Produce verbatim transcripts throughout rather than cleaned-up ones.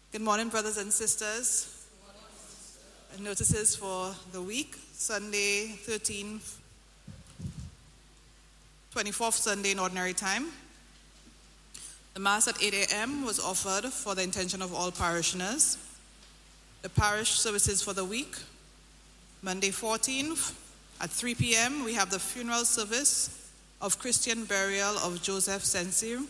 Good morning, brothers and sisters. Notices for the week, Sunday thirteenth, twenty-fourth Sunday in ordinary time. The Mass at eight a.m. was offered for the intention of all parishioners. The parish services for the week, Monday fourteenth at three p.m. we have the funeral service of Christian burial of Joseph Sensir.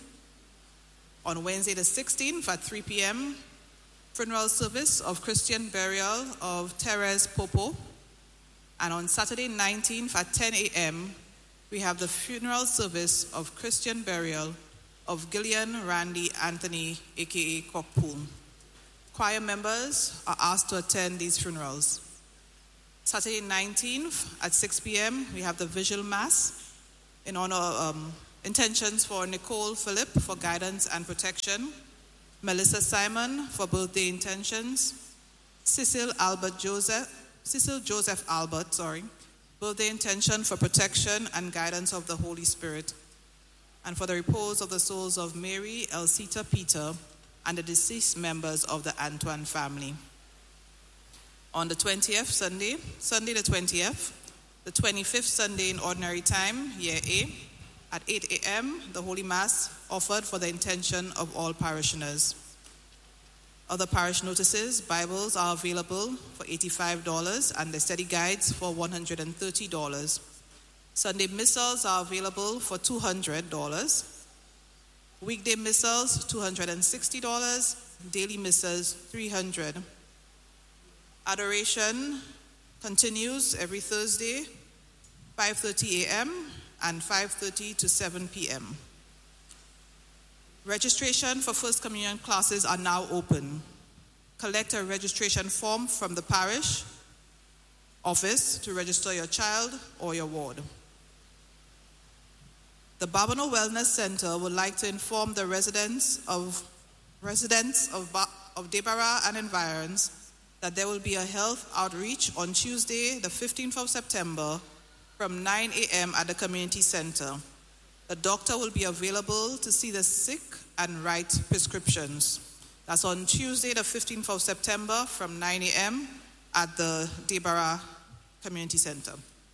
On Wednesday the sixteenth at three p.m. funeral service of Christian burial of Therese Popo. And on Saturday nineteenth at ten a.m. we have the funeral service of Christian burial of Gillian Randy Anthony, aka Cockpool. Choir members are asked to attend these funerals. Saturday nineteenth at six p.m. we have the Vigil Mass in honor of um, intentions for Nicole Phillip for guidance and protection, Melissa Simon for birthday intentions, Cecil Albert Joseph, Cecil Joseph Albert, sorry, birthday intention for protection and guidance of the Holy Spirit, and for the repose of the souls of Mary, Elsita Peter, and the deceased members of the Antoine family. On the twentieth Sunday, Sunday the twentieth, the twenty-fifth Sunday in ordinary time, year A, at eight a.m., the Holy Mass offered for the intention of all parishioners. Other parish notices, Bibles are available for eighty-five dollars and the study guides for one hundred thirty dollars. Sunday missals are available for two hundred dollars. Weekday missals, two hundred sixty dollars. Daily missals, three hundred dollars. Adoration continues every Thursday, five thirty a.m. and five thirty to seven p.m. Registration for First Communion classes are now open. Collect a registration form from the parish office to register your child or your ward. The Babonneau Wellness Center would like to inform the residents of residents of, ba- of Debarra and environs that there will be a health outreach on Tuesday, the fifteenth of September, from nine a.m. at the community center. The doctor will be available to see the sick and write prescriptions. That's on Tuesday, the fifteenth of September, from nine a.m. at the Debarra Community Center.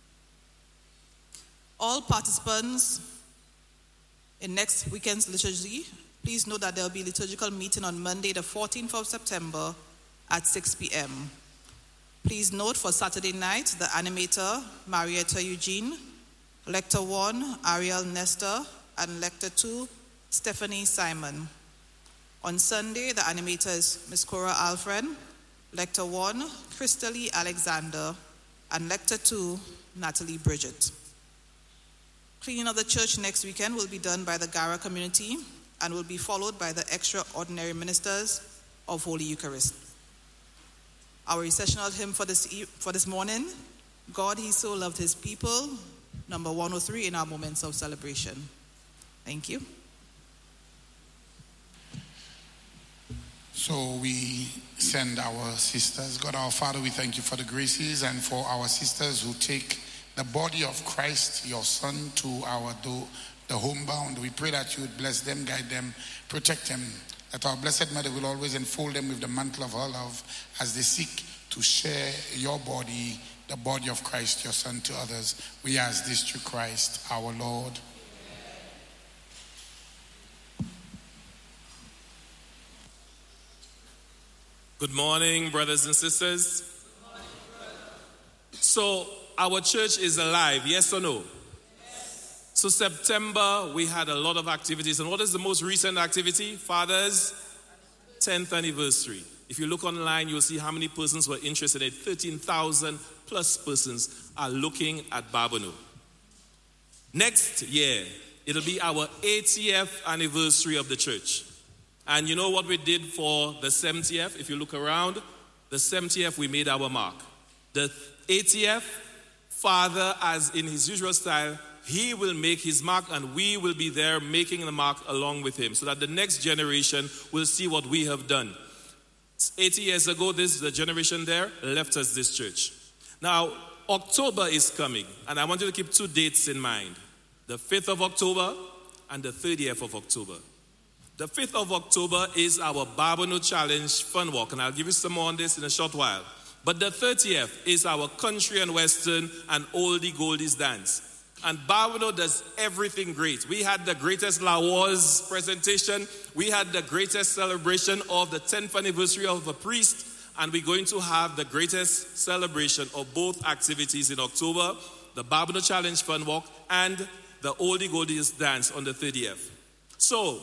All participants in next weekend's liturgy, please note that there will be a liturgical meeting on Monday, the fourteenth of September at six p.m. Please note for Saturday night, the animator, Marietta Eugene, Lector one, Ariel Nestor, and Lector two, Stephanie Simon. On Sunday, the animator is Miss Cora Alfred, Lector one, Crystalie Alexander, and Lector two, Natalie Bridget. Cleaning of the church next weekend will be done by the Gara community and will be followed by the extraordinary ministers of Holy Eucharist. Our recessional hymn for this e- for this morning, God, He so loved His people, number one oh three in our moments of celebration. Thank you. So we send our sisters. God our Father, we thank you for the graces and for our sisters who take the body of Christ, your Son, to our do, the homebound. We pray that you would bless them, guide them, protect them. That our Blessed Mother will always enfold them with the mantle of her love as they seek to share your body, the body of Christ, your Son, to others. We ask this through Christ, our Lord. Good morning, brothers and sisters. Morning, so, our church is alive, yes or no? Yes. So, September, we had a lot of activities. And what is the most recent activity? Father's tenth anniversary. If you look online, you'll see how many persons were interested in it. thirteen thousand plus persons are looking at Babonneau. Next year, it'll be our eightieth anniversary of the church. And you know what we did for the seventieth? If you look around, the seventieth, we made our mark. The eightieth, Father, as in his usual style, he will make his mark and we will be there making the mark along with him so that the next generation will see what we have done. eighty years ago, this the generation there left us this church. Now, October is coming, and I want you to keep two dates in mind. The fifth of October and the thirtieth of October. The fifth of October is our Barbano Challenge Fun Walk, and I'll give you some more on this in a short while. But the thirtieth is our Country and Western and Oldie Goldies dance. And Barbano does everything great. We had the greatest La Wars presentation. We had the greatest celebration of the tenth anniversary of a priest. And we're going to have the greatest celebration of both activities in October, the Barbano Challenge Fun Walk and the Oldie Goldies dance on the thirtieth. So,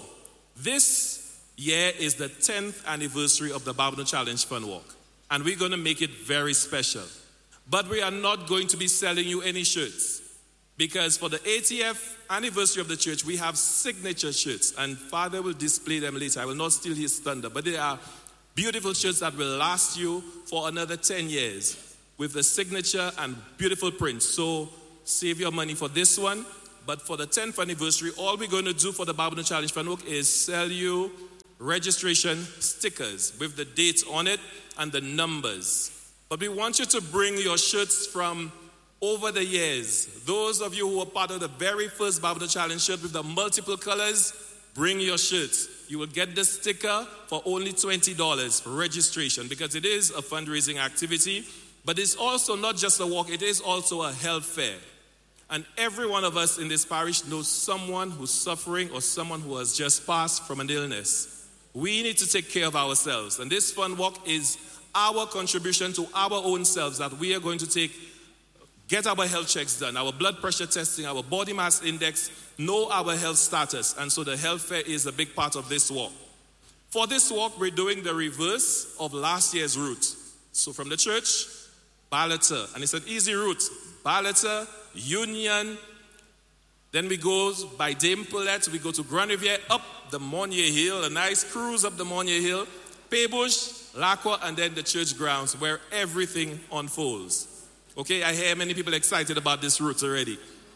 this year is the tenth anniversary of the Barbano Challenge Fun Walk. And we're going to make it very special. But we are not going to be selling you any shirts. Because for the eightieth anniversary of the church, we have signature shirts. And Father will display them later. I will not steal his thunder. But they are beautiful shirts that will last you for another ten years. With the signature and beautiful prints. So save your money for this one. But for the tenth anniversary, all we're going to do for the Barbano Challenge Fun Walk is sell you registration stickers with the dates on it and the numbers. But we want you to bring your shirts from over the years. Those of you who were part of the very first Barbano Challenge shirt with the multiple colors, bring your shirts. You will get the sticker for only twenty dollars for registration because it is a fundraising activity. But it's also not just a walk, it is also a health fair. And every one of us in this parish knows someone who's suffering or someone who has just passed from an illness. We need to take care of ourselves. And this fun walk is our contribution to our own selves that we are going to take, get our health checks done, our blood pressure testing, our body mass index, know our health status. And so the health fair is a big part of this walk. For this walk, we're doing the reverse of last year's route. So from the church, Ballater. And it's an easy route. Ballater, Union, then we go by Dame Paulette, we go to Grand Riviere, up the Monnier Hill, a nice cruise up the Monnier Hill, Paybush, Lacroix, and then the church grounds where everything unfolds. Okay, I hear many people excited about this route already.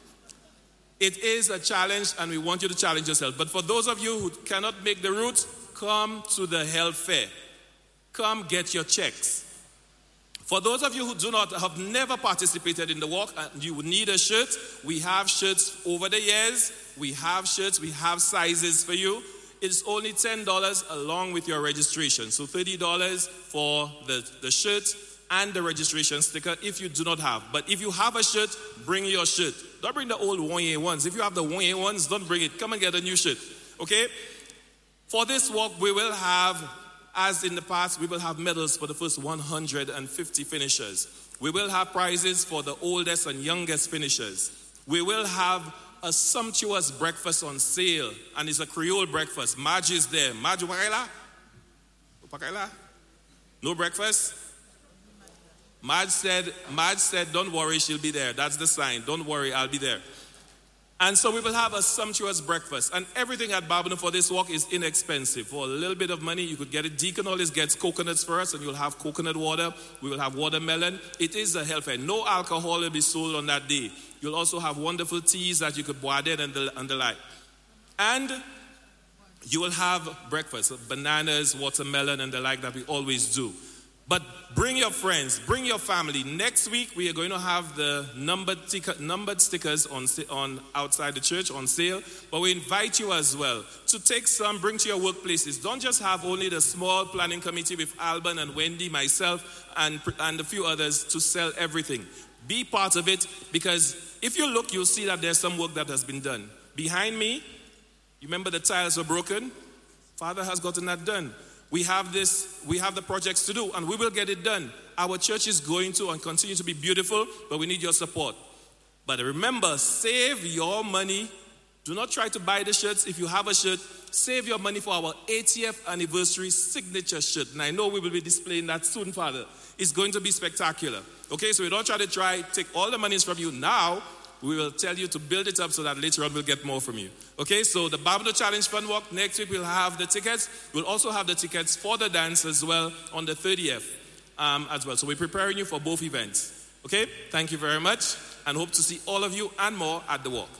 It is a challenge and we want you to challenge yourself. But for those of you who cannot make the route, come to the health fair. Come get your checks. For those of you who do not have never participated in the walk and you would need a shirt, we have shirts over the years. We have shirts, we have sizes for you. It's only ten dollars along with your registration. So thirty dollars for the, the shirt and the registration sticker if you do not have. But if you have a shirt, bring your shirt. Don't bring the old one-year ones. If you have the one-year ones, don't bring it. Come and get a new shirt. Okay? For this walk, we will have, as in the past, we will have medals for the first one hundred fifty finishers. We will have prizes for the oldest and youngest finishers. We will have a sumptuous breakfast on sale, and it's a Creole breakfast. Marge is there. Marge, no breakfast? Marge said, Marge said, don't worry, she'll be there. That's the sign. Don't worry, I'll be there. And so we will have a sumptuous breakfast. And everything at Barbano for this walk is inexpensive. For a little bit of money, you could get it. Deacon always gets coconuts for us, and you'll have coconut water. We will have watermelon. It is a health fair. No alcohol will be sold on that day. You'll also have wonderful teas that you could boil there and the, and the like. And you will have breakfast, bananas, watermelon, and the like that we always do. But bring your friends, bring your family. Next week, we are going to have the numbered, tic- numbered stickers on, on outside the church on sale. But we invite you as well to take some, bring to your workplaces. Don't just have only the small planning committee with Alban and Wendy, myself, and, and a few others to sell everything. Be part of it, because if you look, you'll see that there's some work that has been done. Behind me, you remember the tiles were broken? Father has gotten that done. We have this, we have the projects to do, and we will get it done. Our church is going to and continue to be beautiful, but we need your support. But remember, save your money. Do not try to buy the shirts. If you have a shirt, save your money for our eightieth anniversary signature shirt. And I know we will be displaying that soon, Father. It's going to be spectacular. Okay, so we don't try to try, take all the monies from you now. We will tell you to build it up so that later on we'll get more from you. Okay, so the Barbano Challenge Fun Walk, next week we'll have the tickets. We'll also have the tickets for the dance as well on the thirtieth um, as well. So we're preparing you for both events. Okay, thank you very much, and hope to see all of you and more at the walk.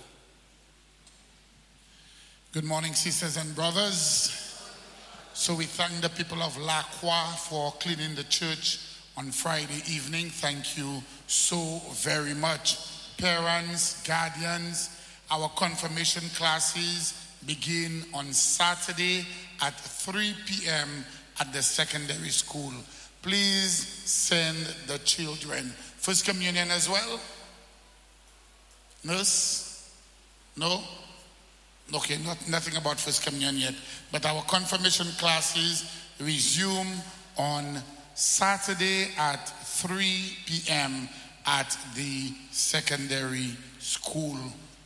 Good morning, sisters and brothers. So we thank the people of La Croix for cleaning the church on Friday evening. Thank you so very much. Parents, guardians, our confirmation classes, begin on Saturday at three p.m. at the secondary school. Please send the children. First communion as well? Nurse? No? Okay, not, nothing about first communion yet. But our confirmation classes resume on Saturday at three p.m. at the secondary school.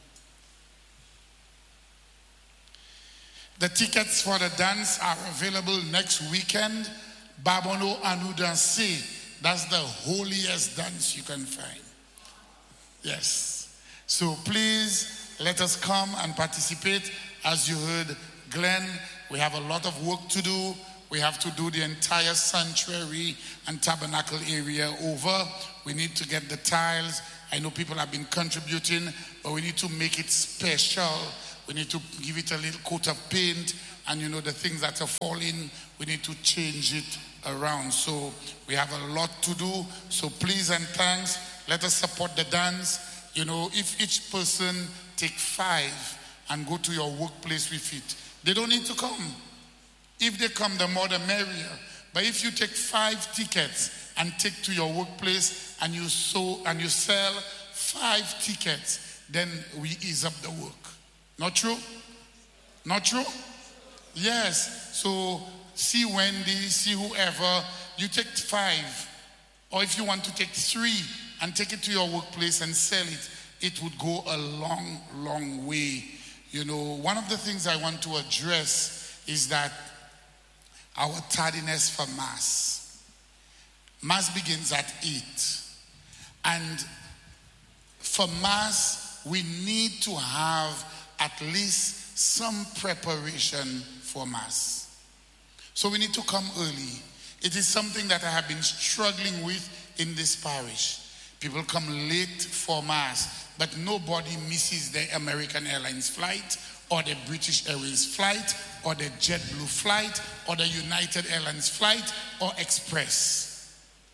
The tickets for the dance are available next weekend. Babono Anudanse. That's the holiest dance you can find. Yes. So please let us come and participate. As you heard Glenn, we have a lot of work to do. We have to do the entire sanctuary and tabernacle area over. We need to get the tiles. I know people have been contributing, but we need to make it special. We need to give it a little coat of paint, and you know, the things that are falling, we need to change it around. So we have a lot to do. So please and thanks, let us support the dance. You know, if each person take five and go to your workplace with it, they don't need to come. If they come, the more the merrier. But if you take five tickets and take to your workplace and you sow and you sell five tickets, then we ease up the work. Not true? Not true? Yes. So see Wendy, see whoever. You take five. Or if you want to take three and take it to your workplace and sell it, it would go a long, long way. You know, one of the things I want to address is that our tardiness for Mass. Mass begins at eight. And for Mass, we need to have at least some preparation for Mass. So we need to come early. It is something that I have been struggling with in this parish. People come late for Mass, but nobody misses the American Airlines flight or the British Airways flight or the JetBlue flight or the United Airlines flight or Express.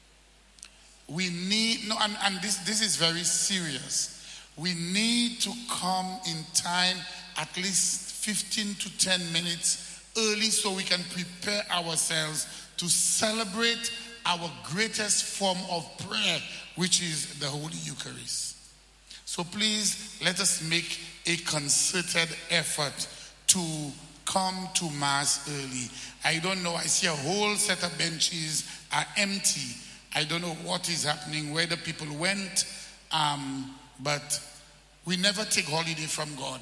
We need, no, and, and this, this is very serious. We need to come in time at least fifteen to ten minutes early so we can prepare ourselves to celebrate our greatest form of prayer, which is the Holy Eucharist. So please let us make a concerted effort to come to Mass early. I don't know, I see a whole set of benches are empty. I don't know what is happening, where the people went, um, but we never take holiday from God.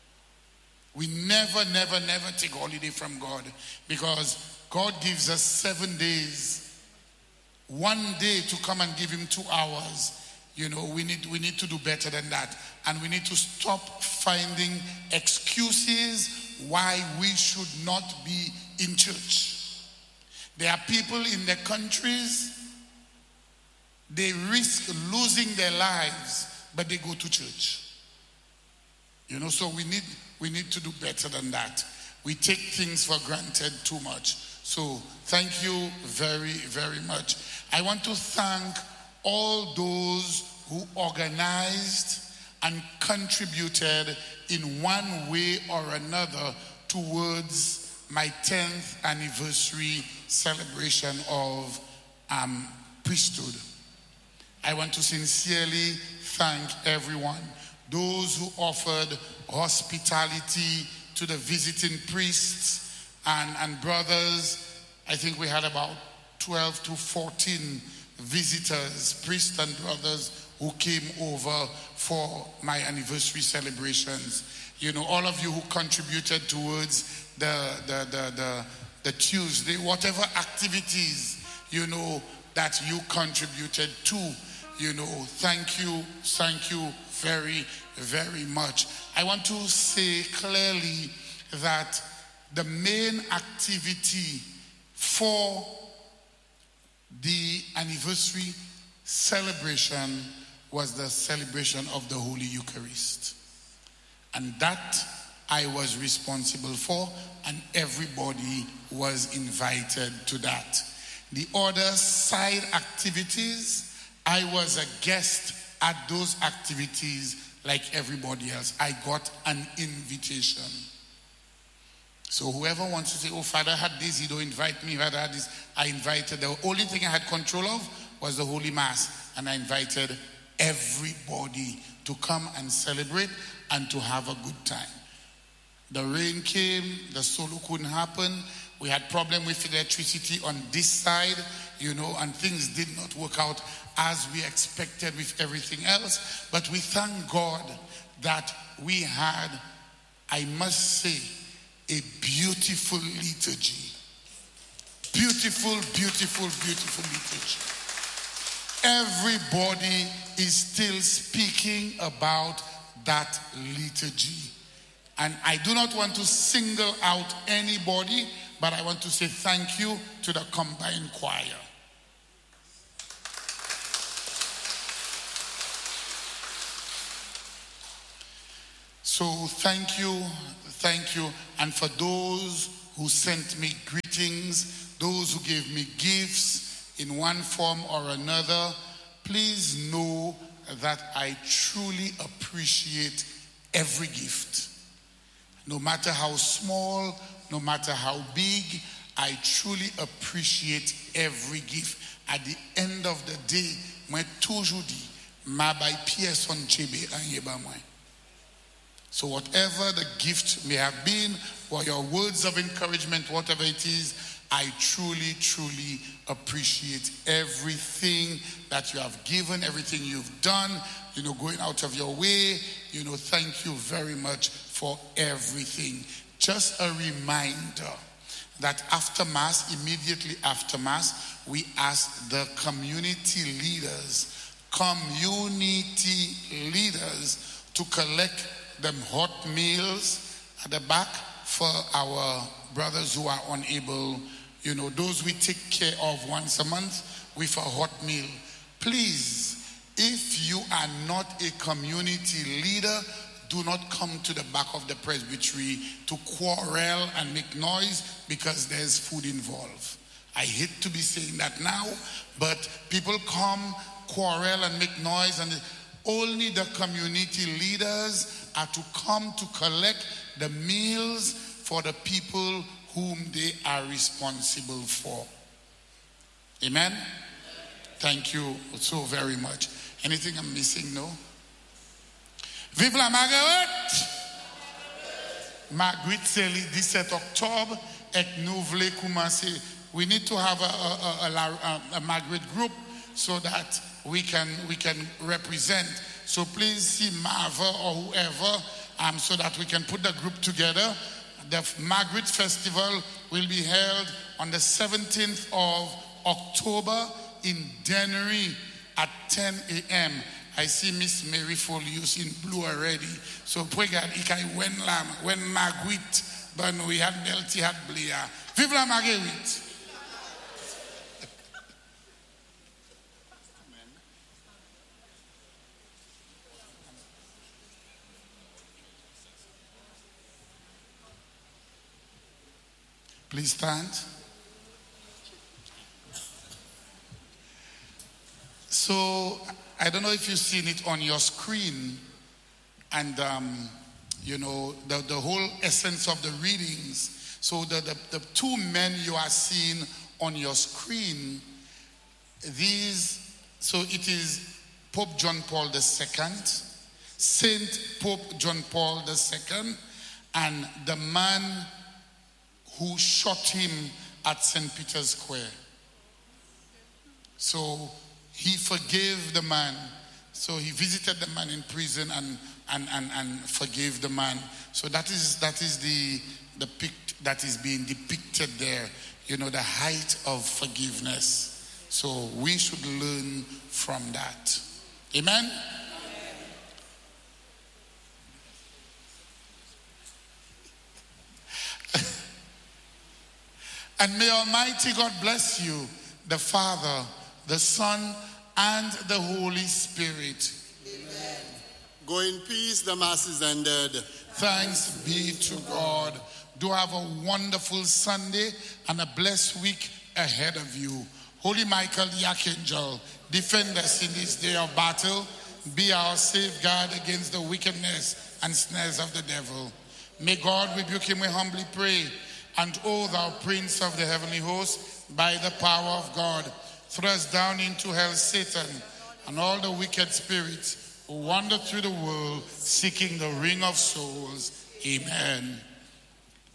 We never, never, never take holiday from God, because God gives us seven days. One day to come and give him two hours. You know, we need, we need to do better than that. And we need to stop finding excuses why we should not be in church. There are people in their countries, they risk losing their lives, but they go to church. You know, so we need, we need to do better than that. We take things for granted too much. So thank you very, very much. I want to thank all those who organized and contributed in one way or another towards my tenth anniversary celebration of um, priesthood. I want to sincerely thank everyone. Those who offered hospitality to the visiting priests and, and brothers. I think we had about twelve to fourteen visitors, priests and brothers who came over for my anniversary celebrations. You know, all of you who contributed towards the, the, the, the, the Tuesday, whatever activities, you know, that you contributed to, you know, thank you, thank you very, very much. I want to say clearly that the main activity for the anniversary celebration was the celebration of the Holy Eucharist. And that I was responsible for, and everybody was invited to that. The other side activities, I was a guest at those activities like everybody else. I got an invitation. So whoever wants to say, oh, Father had this, he don't invite me, Father had this, I invited. The only thing I had control of was the Holy Mass. And I invited everybody to come and celebrate and to have a good time. The rain came, the solo couldn't happen. We had problem with electricity on this side, you know, and things did not work out as we expected with everything else. But we thank God that we had, I must say, a beautiful liturgy. Beautiful, beautiful, beautiful liturgy. Everybody is still speaking about that liturgy. And I do not want to single out anybody, but I want to say thank you to the combined choir. So thank you, thank you. And for those who sent me greetings, those who gave me gifts in one form or another, please know that I truly appreciate every gift. No matter how small, no matter how big, I truly appreciate every gift. At the end of the day, moi toujours dit, ma bay pièce on chebe anyeba moi. So whatever the gift may have been, or your words of encouragement, whatever it is, I truly, truly appreciate everything that you have given, everything you've done, you know, going out of your way. You know, thank you very much for everything. Just a reminder that after Mass, immediately after Mass, we ask the community leaders, community leaders to collect them hot meals at the back for our brothers who are unable, you know, those we take care of once a month with a hot meal. Please, if you are not a community leader, do not come to the back of the presbytery to quarrel and make noise because there's food involved. I hate to be saying that now, but people come, quarrel and make noise, and only the community leaders are to come to collect the meals for the people whom they are responsible for. Amen? Thank you so very much. Anything I'm missing? No? Vive la Marguerite! Marguerite, c'est le dix-sept octobre et nous voulons commencer. We need to have a, a, a, a, a Marguerite group so that we can we can represent. So please see Marva or whoever um, so that we can put the group together. The Margaret Festival will be held on the seventeenth of October in Dennery at ten a.m. I see Miss Mary Folius in blue already. So pray God, ikai when lam when Margaret, but we have Belty had Blia. Vive la Marguerite! Please stand. So, I don't know if you've seen it on your screen, and um, you know, the, the whole essence of the readings. So the, the, the two men you are seeing on your screen, these, so it is Pope John Paul the Second, Saint Pope John Paul the Second, and the man who shot him at Saint Peter's Square. So he forgave the man. So he visited the man in prison and and and, and forgave the man. So that is that is the the pict that is being depicted there. You know, the height of forgiveness. So we should learn from that. Amen. And may Almighty God bless you, the Father, the Son, and the Holy Spirit. Amen. Go in peace, the Mass is ended. Thanks be to God. Do have a wonderful Sunday and a blessed week ahead of you. Holy Michael the Archangel, defend us in this day of battle. Be our safeguard against the wickedness and snares of the devil. May God rebuke him, we humbly pray. And O thou Prince of the heavenly host, by the power of God, thrust down into hell Satan and all the wicked spirits who wander through the world seeking the ring of souls. Amen.